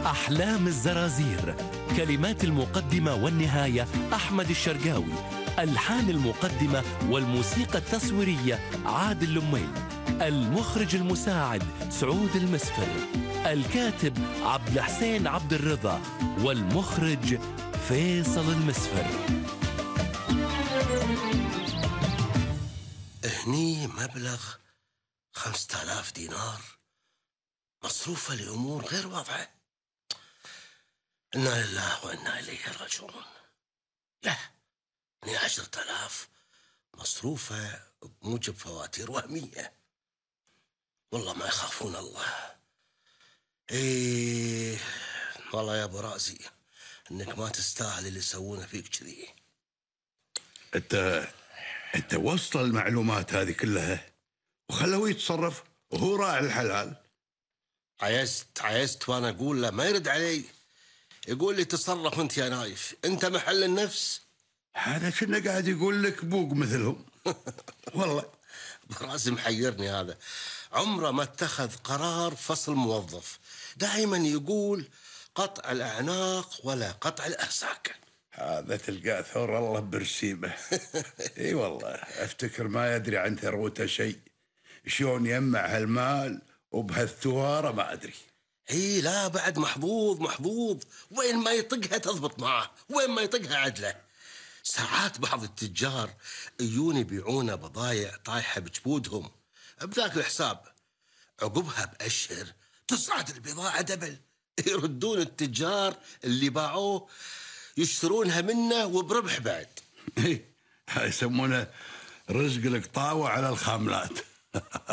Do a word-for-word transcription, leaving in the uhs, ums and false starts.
أحلام الزرازير، كلمات المقدمة والنهاية أحمد الشرقاوي، ألحان المقدمة والموسيقى التصويرية عادل لميل، المخرج المساعد سعود المسفر، الكاتب عبد الحسين عبد الرضا، والمخرج فيصل المسفر. هني مبلغ خمسة آلاف دينار مصروفة لأمور غير واضحة. إنا لله وإنا إليه راجعون. لا، هني عشرة آلاف مصروفة بموجب فواتير وهمية. والله ما يخافون الله. إيه والله يا أبو رازي إنك ما تستاهل اللي يسوونه فيك كذي. أنت أنت وصل المعلومات هذه كلها وخلوه يتصرف وهو راعي الحلال. عيست عيست وأنا أقول له ما يرد علي، يقول لي تصرف أنت يا نايف، أنت محل النفس. هذا كنا قاعد يقول لك بوق مثلهم. والله براسي محيرني هذا، عمره ما اتخذ قرار فصل موظف، دائما يقول قطع الأعناق ولا قطع الأرزاق. هذا تلقاه ثور الله برسيمه. اي والله افتكر ما يدري عن ثروته شيء، شلون يجمع هالمال وبهالثواره ما ادري. اي لا بعد محظوظ محظوظ، وين ما يطقها تضبط معه، وين ما يطقها عدله. ساعات بعض التجار يجون يبيعون بضايع طايحه بجبودهم بذاك الحساب، عقبها بأشهر تصعد البضاعه دبل، يردون التجار اللي باعوه يشترونها منه وبربح بعد. هاي يسمونه رزق القطاوة على الخاملات.